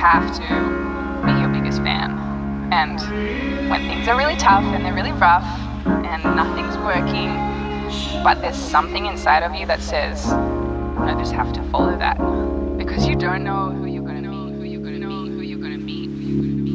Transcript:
have to be your biggest fan. And when things are really tough and they're really rough and nothing's working, but there's something inside of you that says, I just have to follow that, because you don't know who you're going to meet.